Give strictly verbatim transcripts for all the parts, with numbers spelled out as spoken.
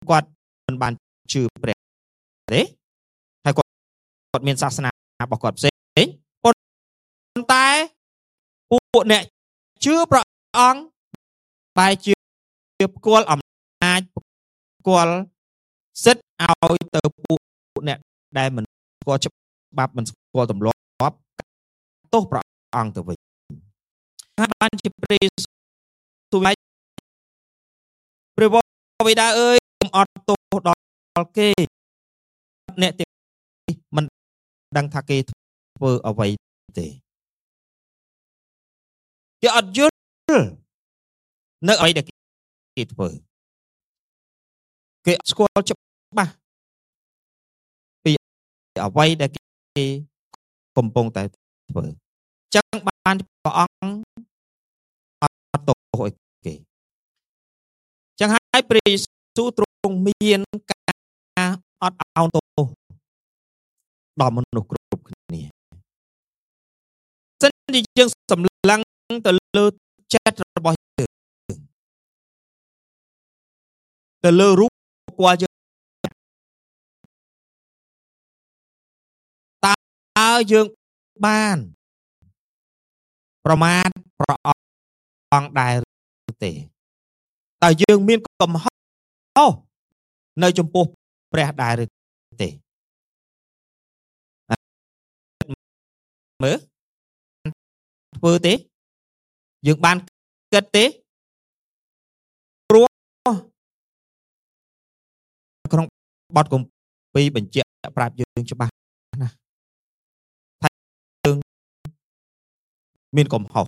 គាត់មិនបានជឿព្រះទេហើយគាត់គាត់មានសាសនារបស់គាត់ផ្សេងប៉ុន្តែពួកអ្នកជឿព្រះអង្គបែរជាផ្គាល់អំណាចផ្គាល់សិទ្ធឲ្យទៅពួកអ្នកដែលមិនស្គាល់ច្បាប់មិនស្គាល់ទម្លាប់ទោសព្រះអង្គទៅវិញហើយបានជាព្រះទូលព្រះវរបិតាអើយកុំអត់ទោសដល់គេអ្នកទាំងនេះមិនដឹងថាគេធ្វើអ្វីទេគេអត់យល់នៅអ្វីដែលគេធ្វើគេស្គាល់ច្បាស់ពីអ្វីដែលគេកំពុងតែធ្វើចឹងបានព្រះអង្គអត់ទោសឲ្យគេចឹងហើយព្រះយេស៊ូវទ្រង់មានការអត់ឱនទោសដល់មនុស្សគ្រប់គ្នាសិនជាយើងសម្លឹងទៅលើចិត្តរបស់យើងទៅលើរូបគាត់យើងតើយើងបានប្រមាថព្រះអង្គដែរឬទេតើយើងមានកំហុសនៅចំពោះព្រះដែរឬទេមើលធ្វើទេយើងបានគិតទេព្រោះក្នុងបទគម្ពីរបញ្ជាក់ប្រាប់យើងច្បាស់ណាស់ថាយើងមានកំហុស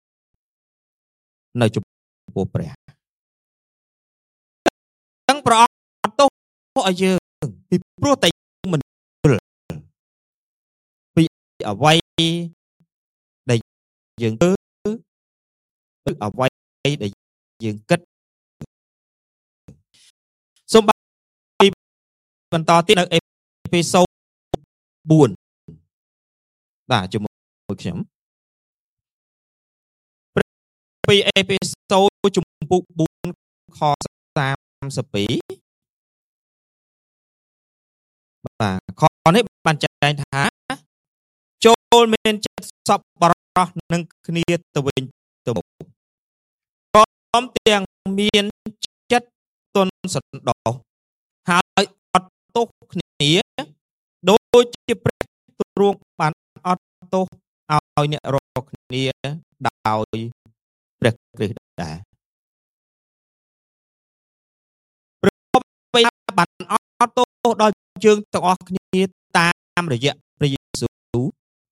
នៅចំពោះព្រះទាំងព្រះអង្គអត់ទោសឲ្យយើងពីព្រោះតែមិនយល់ពីអ្វីដែលយើងធ្វើឬអ្វីដែលយើងគិតសូមបន្តទៀតនៅអេពីសូតបួនបាទជាមួយខ្ញុំពីអេពីសូតជំពូកបួនខសាមសិបពីរបាទខនេះបានចែងថាចូលមានចិត្តសប្បុរសនឹងគ្នាទៅវិញទៅមកព្រមទាំងមានចិត្តទន់សន្តោសហើយអត់ទោសគ្នាដូចជាព្រះទ្រង់បានអត់ទោសឲ្យអ្នករាល់គ្នាដោយព្រះគ្រីស្ទដែរព្រះបិតាបានអត់ទោសដល់យើងទាំងអស់គ្នាតាមរយៈព្រះយេស៊ូវ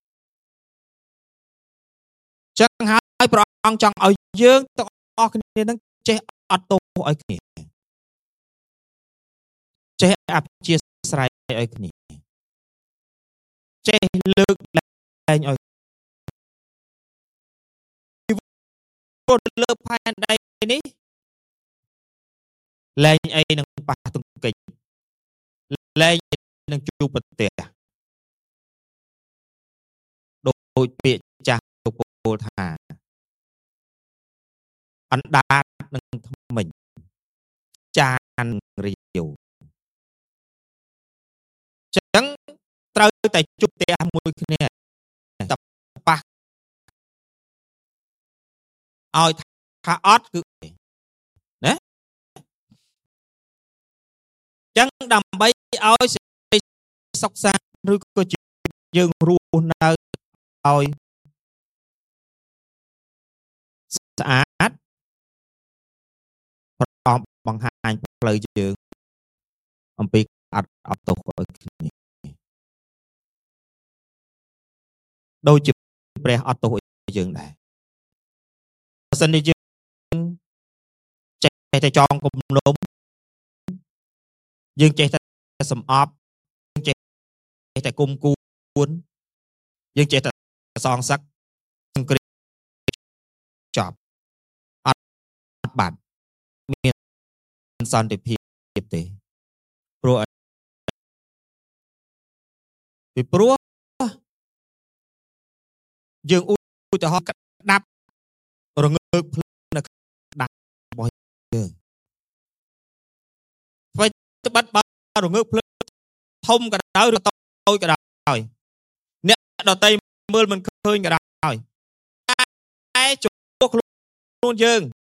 ចឹងហើយព្រះអង្គចង់ឲ្យយើងទាំងអស់គ្នានឹងចេះអត់ទោសឲ្យគ្នាចេះអព្យាស្រ័យឲ្យគ្នាចេះលើកលែងឲ្យព្រោះលើផែនដីនេះលែងអីនឹងប៉ះទង្គិចលែងនឹងជួបប្រទះដូចពាក្យចាស់ទៅពោលថាអណ្ដាតនឹងថ្មិញចានរាវចឹងត្រូវតែជួបផ្ទះមួយគ្នាតែប៉ះឲ្យថាអត់គឺណាចឹងដើម្បីឲ្យសេចក្តីសុខសាន្តឬក៏យើងរស់នៅឲ្យស្អាតព្រះអង្គបង្ហាញផ្លូវយើងអំពីអត់អត់ទោសឲ្យគ្នាដូចជាព្រះអត់ទោសឲ្យយើងដែរបើសិនជាយើងចេះតែចងគំនុំយើងចេះតែសំអប់យើងចេះតែគុំគួនយើងចេះតែសងសឹកគ្រីចប់អត់បាត់មានសន្តិភាពទេព្រោះពីព្រោះយើងឧទាហរណ៍ក្តាប់រងើកភ្លើងនៅក្តាប់របស់យើងបាត់បើរងើកភ្លើងធំក៏ដោយឬតូចក៏ដោយអ្នកដតីមើលមិនឃើញក៏ដោយតែចំពោះខ្លួនយើង